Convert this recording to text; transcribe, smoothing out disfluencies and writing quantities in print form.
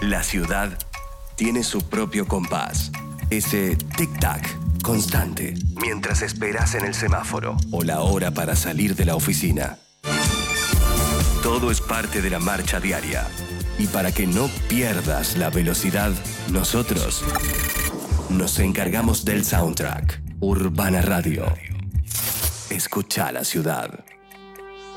La ciudad tiene su propio compás. Ese tic-tac constante mientras esperas en el semáforo o la hora para salir de la oficina. Todo es parte de la marcha diaria. Y para que no pierdas la velocidad, nosotros nos encargamos del soundtrack. Urbana Radio. Escucha la ciudad.